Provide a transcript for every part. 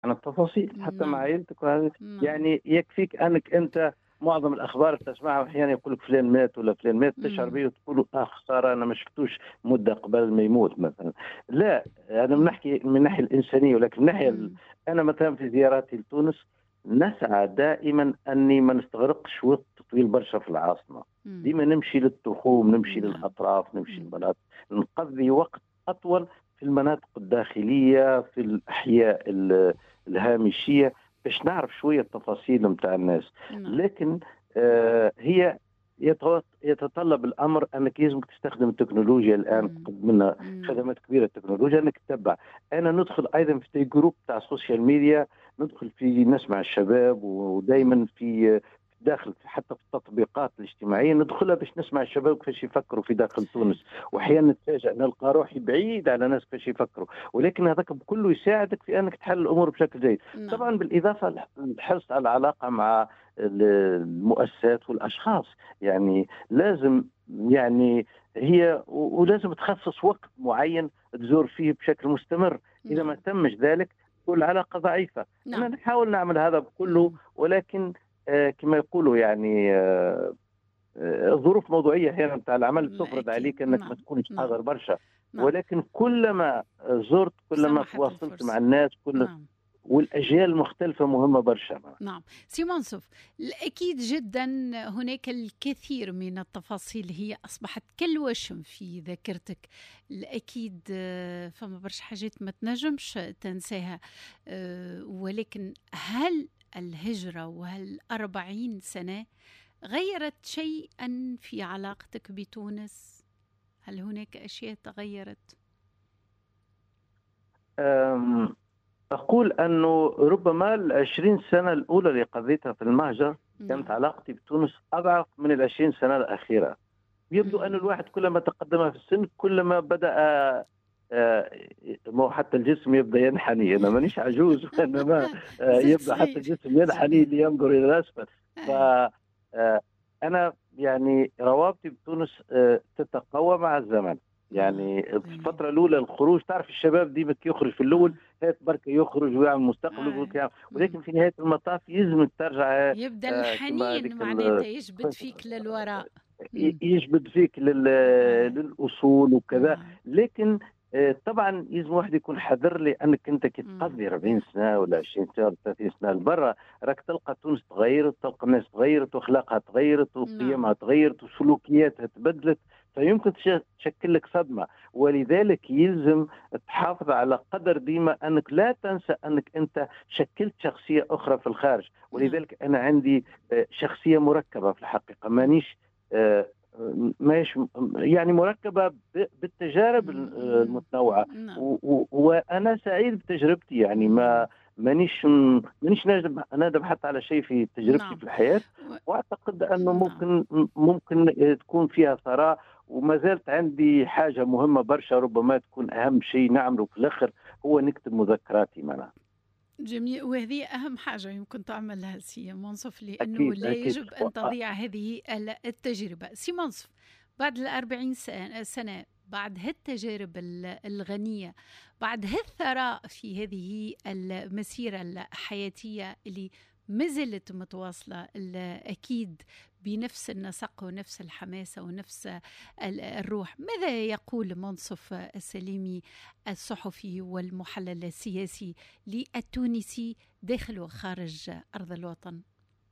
عن التفاصيل حتى مع نعم. عائلتك وهذا. نعم. يعني يكفيك انك انت معظم الاخبار تسمعها احيانا يقول لك فلان مات ولا فلان مات، تشعر مم. به وتقول خساره انا ما شفتوش مده قبل ما يموت مثلا. لا، انا مم. بنحكي من الناحيه الانسانيه، ولكن من الناحيه مم. انا مثلا في زياراتي لتونس نسعى دائما اني ما نستغرقش وقت طويل برشا في العاصمه. مم. ديما نمشي للتخوم، نمشي نعم. للاطراف، نمشي مم. المناطق، نقضي وقت اطول في المناطق الداخليه، في الاحياء الهامشيه، باش نعرف شويه التفاصيل نتاع الناس. نعم. لكن هي يتطلب الامر انك لازمك تستخدم التكنولوجيا الان، مم. تقدم لنا نعم. خدمات كبيره التكنولوجيا انك تتبع. انا ندخل ايضا في جروب تاع السوشيال ميديا، ندخل في نسمع الشباب، مم. ودائما في داخل حتى في التطبيقات الاجتماعيه ندخلها باش نسمع الشباب كيفاش يفكروا في داخل تونس. صحيح. مم. واحيانا نتفاجئ نلقى روحي بعيد على ناس كيفاش يفكروا، ولكن هذاك كله يساعدك في انك تحل الامور بشكل جيد. نعم. طبعا بالاضافه للحرص على العلاقه مع المؤسسات والاشخاص. يعني لازم، يعني هي ولازم تخصص وقت معين تزور فيه بشكل مستمر. اذا ما نعم. تمش ذلك تكون العلاقه ضعيفه. انا نعم. نحاول نعمل هذا بكله، مم. ولكن كما يقولوا يعني الظروف موضوعيه احيانا بتاع العمل لا تفرض أكيد. عليك انك ما نعم. تكونش نعم. حاضر برشا. نعم. ولكن كلما زرت كلما سمحت تواصلت مع الفرصة. الناس كل، نعم. والاجيال المختلفه مهمه برشا. نعم سي منصف، أكيد جدا هناك الكثير من التفاصيل هي أصبحت كالوشم في ذاكرتك. أكيد فما برشا حاجات ما تنجمش تنساها، ولكن هل الهجرة وهل 40 سنة غيرت شيئا في علاقتك بتونس؟ هل هناك أشياء تغيرت؟ أم، أقول أنه ربما ال20 سنة الأولى اللي قضيتها في المهجر كانت نعم. علاقتي بتونس أضعف من ال20 سنة الأخيرة. يبدو أن مم. الواحد كلما تقدم في السن كلما بدأ ما هو حتى الجسم يبدأ ينحني. أنا مانيش عجوز وإنما زلت يبدأ حتى صغير. الجسم ينحني لينظر إلى الأسفل. ف أي. أنا يعني روابطي بتونس تتقوى مع الزمن. نعم. يعني في جميل. الفترة الأولى الخروج، تعرف الشباب ديما يخرج في الأول آه. هات بركة يخرج ويعمل مستقبل أي. ولكن في نهاية المطاف يلزمك ترجع يبدأ كما الحنين هذيك معناتها يجبد فيك للوراء. يجبد فيك أي. للاصول وكذا. نعم. لكن طبعا لازم واحد يكون حذر لانك انت كي تقضي 40 سنه ولا 20 سنه ولا 30 سنه لبرا، راك تلقى تونس تغيرت، تلقى الناس تغيرت، واخلاقها تغيرت، نعم. وقيمها تغيرت، وسلوكياتها تبدلت. فيمكن تشكل لك صدمه. ولذلك يلزم تحافظ على قدر ديما انك لا تنسى انك انت شكلت شخصيه اخرى في الخارج. نعم. ولذلك انا عندي شخصية مركبة في الحقيقة، مانيش آه، ماهيش يعني مركبة بالتجارب المتنوعة. نعم. وأنا سعيد بتجربتي، يعني نعم. ما مانيش نادم حتى على شيء في تجربتي نعم. في الحياة. و- وأعتقد أنه نعم. ممكن تكون فيها ثراء. وما زالت عندي حاجة مهمة برشا، ربما تكون أهم شيء نعمله في الآخر، هو نكتب مذكراتي معنا. جميل، وهذه أهم حاجة يمكن تعملها سي منصف، لأنه أكيد لا أكيد. يجب أن تضيع هذه التجربة. سي منصف، بعد 40 سنة، بعد هالتجارب الغنية، بعد هالثراء في هذه المسيرة الحياتية اللي مازالت متواصلة أكيد بنفس النسق ونفس الحماسة ونفس الروح، ماذا يقول منصف السليمي الصحفي والمحلل السياسي للتونسي داخل وخارج أرض الوطن؟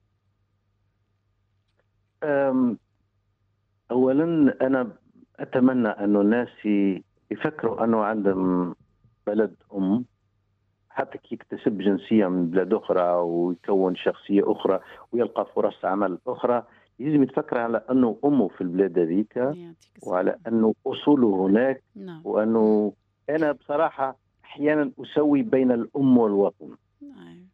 أولا أنا أتمنى أن الناس يفكروا أنه عندهم بلد حتى كي يكتسب جنسية من بلاد أخرى ويكون شخصية أخرى ويلقى فرص عمل أخرى، لازم يتفكر على أنه أمه في البلاد هذيك، يعطيك وعلى الصحة. أنه أصوله هناك. نعم. وأنه أنا بصراحة أحيانا أسوي بين الأم والوطن. نعم.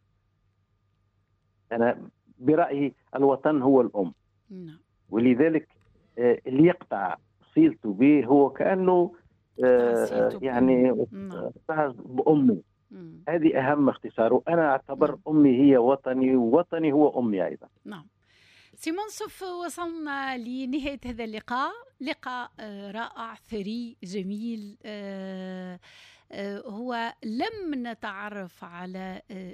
أنا برأيي الوطن هو الأم. نعم. ولذلك اللي يقطع صلته به هو كأنه قطع صيته بأمه. يعني نعم. بأمه. مم. هذه أهم اختصار. وأنا أعتبر نعم. أمي هي وطني، ووطني هو أمي أيضا. نعم. سي منصف، وصلنا لنهاية هذا اللقاء، لقاء رائع ثري جميل، هو لم نتعرف على